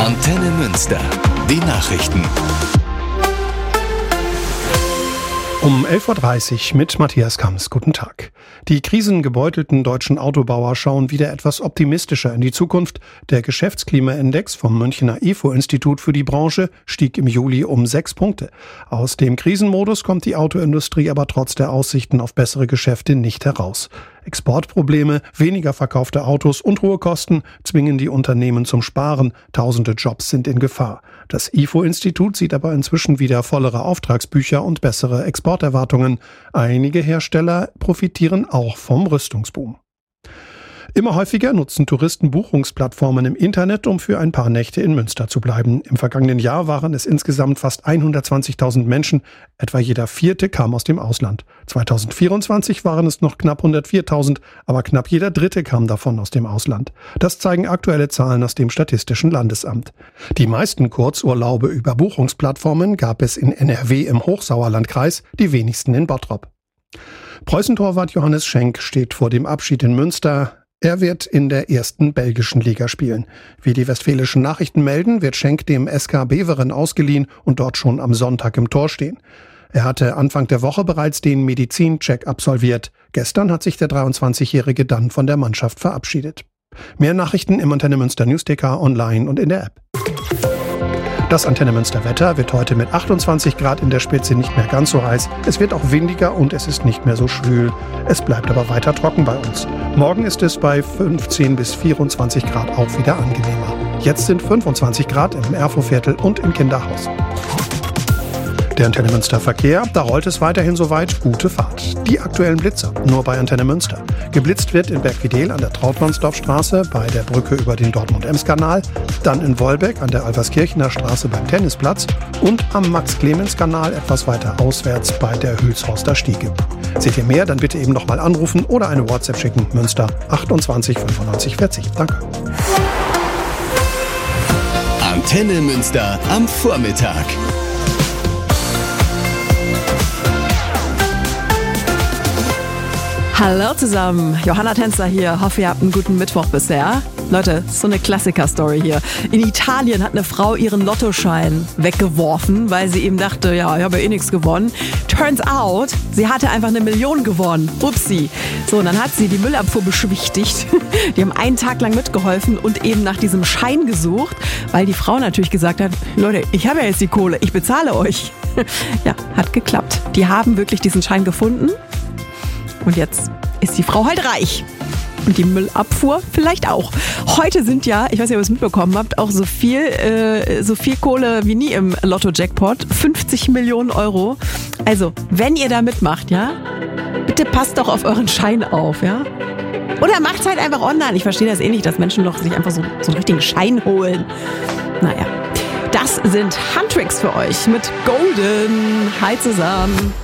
Antenne Münster. Die Nachrichten. Um 11.30 Uhr mit Matthias Kamms. Guten Tag. Die krisengebeutelten deutschen Autobauer schauen wieder etwas optimistischer in die Zukunft. Der Geschäftsklimaindex vom Münchner IFO-Institut für die Branche stieg im Juli um 6 Punkte. Aus dem Krisenmodus kommt die Autoindustrie aber trotz der Aussichten auf bessere Geschäfte nicht heraus. Exportprobleme, weniger verkaufte Autos und hohe Kosten zwingen die Unternehmen zum Sparen. Tausende Jobs sind in Gefahr. Das IFO-Institut sieht aber inzwischen wieder vollere Auftragsbücher und bessere Exporterwartungen. Einige Hersteller profitieren auch vom Rüstungsboom. Immer häufiger nutzen Touristen Buchungsplattformen im Internet, um für ein paar Nächte in Münster zu bleiben. Im vergangenen Jahr waren es insgesamt fast 120.000 Menschen. Etwa jeder Vierte kam aus dem Ausland. 2024 waren es noch knapp 104.000, aber knapp jeder Dritte kam davon aus dem Ausland. Das zeigen aktuelle Zahlen aus dem Statistischen Landesamt. Die meisten Kurzurlaube über Buchungsplattformen gab es in NRW im Hochsauerlandkreis, die wenigsten in Bottrop. Preußen-Torwart Johannes Schenk steht vor dem Abschied in Münster. Er wird in der ersten belgischen Liga spielen. Wie die Westfälischen Nachrichten melden, wird Schenk dem SK Beveren ausgeliehen und dort schon am Sonntag im Tor stehen. Er hatte Anfang der Woche bereits den Medizincheck absolviert. Gestern hat sich der 23-Jährige dann von der Mannschaft verabschiedet. Mehr Nachrichten im Antenne Münster Newsticker, online und in der App. Das Antenne Münster Wetter wird heute mit 28 Grad in der Spitze nicht mehr ganz so heiß. Es wird auch windiger und es ist nicht mehr so schwül. Es bleibt aber weiter trocken bei uns. Morgen ist es bei 15 bis 24 Grad auch wieder angenehmer. Jetzt sind 25 Grad im Erfurtviertel und im Kinderhaus. Der Antenne Münster Verkehr, da rollt es weiterhin soweit. Gute Fahrt. Die aktuellen Blitzer, nur bei Antenne Münster. Geblitzt wird in Bergwiedel an der Trautmannsdorfstraße bei der Brücke über den Dortmund-Ems-Kanal, dann in Wolbeck an der Alverskirchener Straße beim Tennisplatz und am Max-Clemens-Kanal etwas weiter auswärts bei der Hülshorster Stiege. Seht ihr mehr, dann bitte eben nochmal anrufen oder eine WhatsApp schicken. Münster 28 95 40. Danke. Antenne Münster am Vormittag. Hallo zusammen, Johanna Tänzer hier. Hoffe, ihr habt einen guten Mittwoch bisher. Leute, so eine Klassiker-Story hier. In Italien hat eine Frau ihren Lottoschein weggeworfen, weil sie eben dachte, ja, ich habe ja eh nichts gewonnen. Turns out, sie hatte einfach 1 Million gewonnen. Upsi. So, und dann hat sie die Müllabfuhr beschwichtigt. Die haben einen Tag lang mitgeholfen und eben nach diesem Schein gesucht, weil die Frau natürlich gesagt hat, Leute, ich habe ja jetzt die Kohle, ich bezahle euch. Ja, hat geklappt. Die haben wirklich diesen Schein gefunden. Und jetzt ist die Frau halt reich. Und die Müllabfuhr vielleicht auch. Heute sind ja, ich weiß nicht, ob ihr es mitbekommen habt, auch so viel Kohle wie nie im Lotto-Jackpot. 50 Millionen Euro. Also, wenn ihr da mitmacht, ja, bitte passt doch auf euren Schein auf, ja. Oder macht's halt einfach online. Ich verstehe das eh nicht, dass Menschen doch sich einfach so einen richtigen Schein holen. Naja, das sind Handtricks für euch mit Golden. Hi zusammen.